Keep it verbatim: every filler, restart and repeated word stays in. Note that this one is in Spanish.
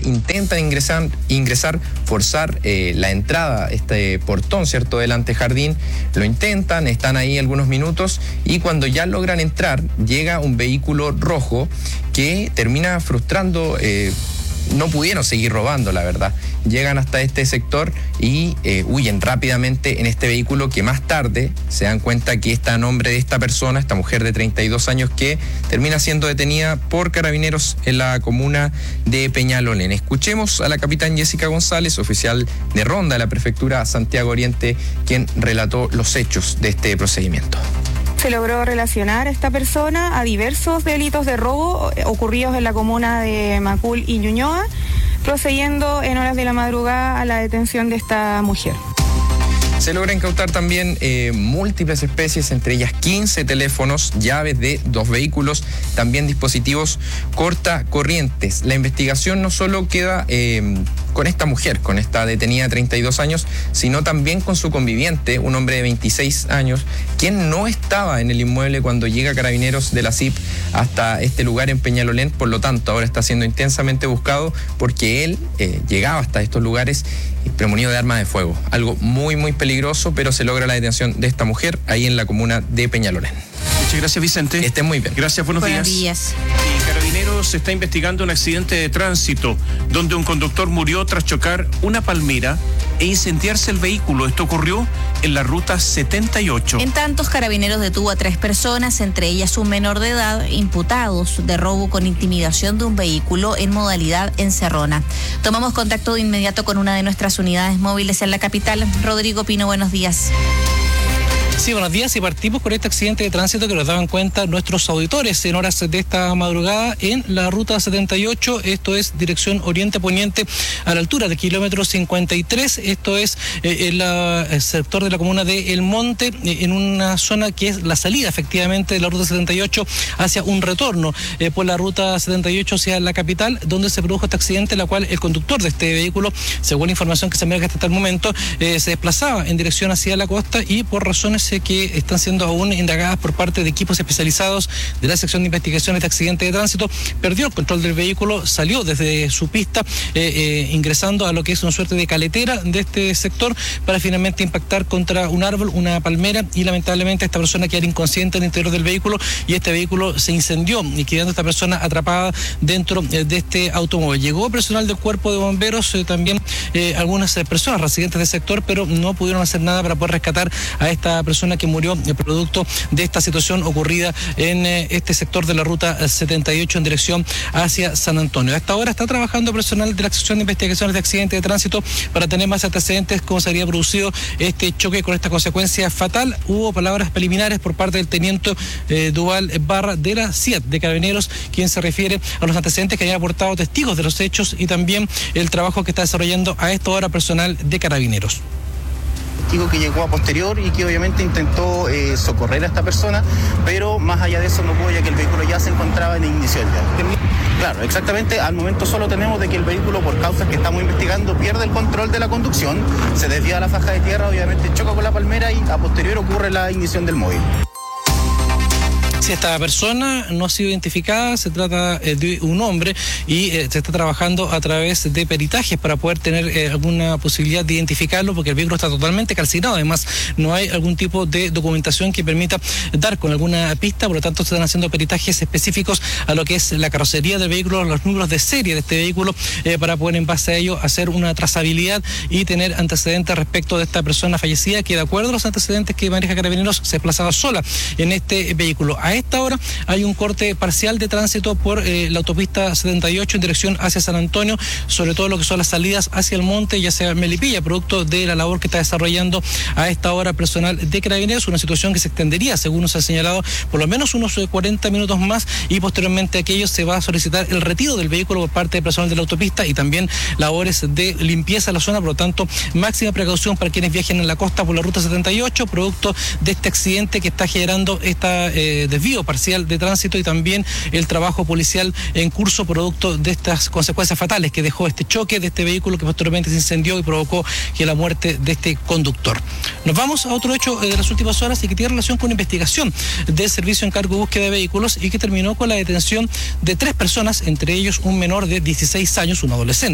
intentan ingresar, ingresar forzar eh, la entrada, este portón, ¿cierto?, del antejardín. Lo intentan, están ahí algunos minutos y cuando ya logran entrar, llega un vehículo rojo que termina frustrando. Eh, no pudieron seguir robando, la verdad. Llegan hasta este sector y eh, huyen rápidamente en este vehículo, que más tarde se dan cuenta que está a nombre de esta persona, esta mujer de treinta y dos años, que termina siendo detenida por carabineros en la comuna de Peñalolén. Escuchemos a la capitán Jessica González, oficial de ronda de la prefectura Santiago Oriente, quien relató los hechos de este procedimiento. Se logró relacionar a esta persona a diversos delitos de robo ocurridos en la comuna de Macul y Ñuñoa, procediendo en horas de la madrugada a la detención de esta mujer. Se logra incautar también eh, múltiples especies, entre ellas quince teléfonos, llaves de dos vehículos, también dispositivos cortacorrientes. La investigación no solo queda eh, con esta mujer, con esta detenida de treinta y dos años, sino también con su conviviente, un hombre de veintiséis años, quien no estaba en el inmueble cuando llega Carabineros de la C I P hasta este lugar en Peñalolén. Por lo tanto, ahora está siendo intensamente buscado porque él eh, llegaba hasta estos lugares premunido de arma de fuego. Algo muy, muy peligroso, pero se logra la detención de esta mujer ahí en la comuna de Peñalolén. Muchas gracias, Vicente. Que estén muy bien. Gracias, buenos, buenos días. días. Y Carabineros está investigando un accidente de tránsito donde un conductor murió tras chocar una palmera e incendiarse el vehículo. Esto ocurrió en la ruta setenta y ocho. En tantos, Carabineros detuvo a tres personas, entre ellas un menor de edad, imputados de robo con intimidación de un vehículo en modalidad encerrona. Tomamos contacto de inmediato con una de nuestras unidades móviles en la capital. Rodrigo Pino, buenos días. Sí, buenos días, y partimos con este accidente de tránsito que nos daban cuenta nuestros auditores en horas de esta madrugada en la ruta setenta y ocho, esto es dirección oriente-poniente a la altura del kilómetro cincuenta y tres, esto es eh, el, el sector de la comuna de El Monte, eh, en una zona que es la salida efectivamente de la ruta setenta y ocho hacia un retorno eh, por la ruta setenta y ocho hacia la capital, donde se produjo este accidente, en la cual el conductor de este vehículo, según la información que se me da hasta el momento, eh, se desplazaba en dirección hacia la costa y por razones que están siendo aún indagadas por parte de equipos especializados de la sección de investigaciones de accidente de tránsito, perdió el control del vehículo, salió desde su pista, eh, eh, ingresando a lo que es una suerte de caletera de este sector para finalmente impactar contra un árbol, una palmera, y lamentablemente esta persona quedó inconsciente en el interior del vehículo y este vehículo se incendió y quedando esta persona atrapada dentro eh, de este automóvil. Llegó personal del cuerpo de bomberos, eh, también eh, algunas eh, personas residentes del sector, pero no pudieron hacer nada para poder rescatar a esta persona que murió el producto de esta situación ocurrida en eh, este sector de la ruta setenta y ocho en dirección hacia San Antonio. Hasta ahora está trabajando personal de la sección de investigaciones de accidentes de tránsito para tener más antecedentes cómo se habría producido este choque con esta consecuencia fatal. Hubo palabras preliminares por parte del teniente eh, Duval Barra de la C I A T de Carabineros, quien se refiere a los antecedentes que habían aportado testigos de los hechos y también el trabajo que está desarrollando a esta hora personal de Carabineros. Que llegó a posterior y que obviamente intentó eh, socorrer a esta persona, pero más allá de eso no pudo, ya que el vehículo ya se encontraba en ignición ya. Claro, exactamente, al momento solo tenemos de que el vehículo, por causas que estamos investigando, pierde el control de la conducción, se desvía a la faja de tierra, obviamente choca con la palmera y a posterior ocurre la ignición del móvil. Si esta persona no ha sido identificada, se trata eh, de un hombre y eh, se está trabajando a través de peritajes para poder tener eh, alguna posibilidad de identificarlo, porque el vehículo está totalmente calcinado. Además, no hay algún tipo de documentación que permita dar con alguna pista, por lo tanto se están haciendo peritajes específicos a lo que es la carrocería del vehículo, los números de serie de este vehículo, eh, para poder en base a ello hacer una trazabilidad y tener antecedentes respecto de esta persona fallecida, que de acuerdo a los antecedentes que maneja Carabineros se desplazaba sola en este vehículo. A esta hora hay un corte parcial de tránsito por eh, la autopista setenta y ocho en dirección hacia San Antonio, sobre todo lo que son las salidas hacia el monte y hacia Melipilla, producto de la labor que está desarrollando a esta hora personal de Carabineros, una situación que se extendería, según nos ha señalado, por lo menos unos cuarenta minutos más, y posteriormente a aquello se va a solicitar el retiro del vehículo por parte del personal de la autopista y también labores de limpieza de la zona. Por lo tanto, máxima precaución para quienes viajen en la costa por la ruta setenta y ocho, producto de este accidente que está generando esta eh, desvío parcial de tránsito y también el trabajo policial en curso, producto de estas consecuencias fatales que dejó este choque de este vehículo que posteriormente se incendió y provocó que la muerte de este conductor. Nos vamos a otro hecho de las últimas horas y que tiene relación con una investigación del Servicio Encargo de Búsqueda de Vehículos y que terminó con la detención de tres personas, entre ellos un menor de dieciséis años, un adolescente.